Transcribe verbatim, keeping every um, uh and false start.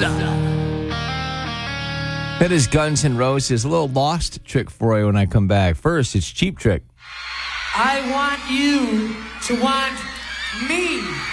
That is Guns N' Roses. A little Lost trick for you when I come back. First, it's Cheap Trick. I want you to want me.